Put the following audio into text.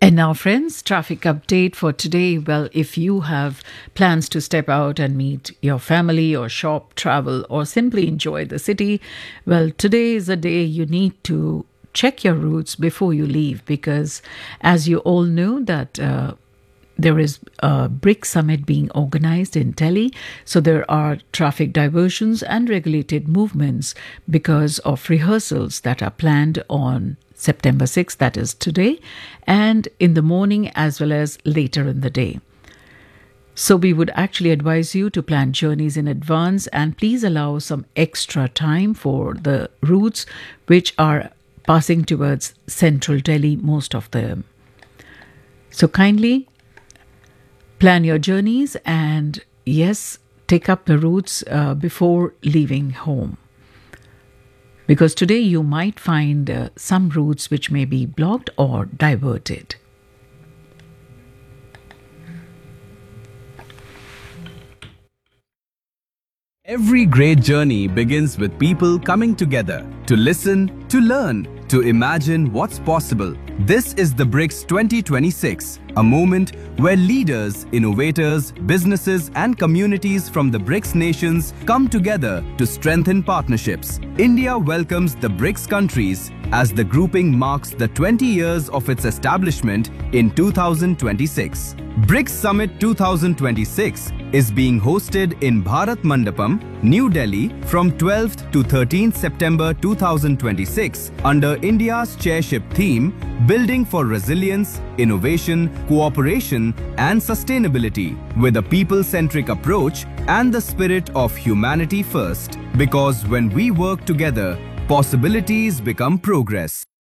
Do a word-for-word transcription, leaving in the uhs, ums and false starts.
And now, friends, traffic update for today. Well, if you have plans to step out and meet your family or shop, travel, or simply enjoy the city, well, today is a day you need to check your routes before you leave because, as you all know, that uh, there is a BRICS summit being organized in Delhi. So there are traffic diversions and regulated movements because of rehearsals that are planned on September sixth, that is today, and in the morning as well as later in the day. So we would actually advise you to plan journeys in advance and please allow some extra time for the routes which are passing towards central Delhi, most of them. So kindly plan your journeys and yes, take up the routes uh, before leaving home. Because today you might find uh, some routes which may be blocked or diverted. Every great journey begins with people coming together to listen, to learn, to imagine what's possible. This is the BRICS twenty twenty-six, a moment where leaders, innovators, businesses and communities from the BRICS nations come together to strengthen partnerships. India welcomes the BRICS countries as the grouping marks the twenty years of its establishment in two thousand twenty-six. BRICS Summit two thousand twenty-six is being hosted in Bharat Mandapam, New Delhi from twelfth to thirteenth September two thousand twenty-six under India's chairship theme Building for Resilience, Innovation, Cooperation and Sustainability with a people-centric approach and the spirit of humanity first. Because when we work together, possibilities become progress.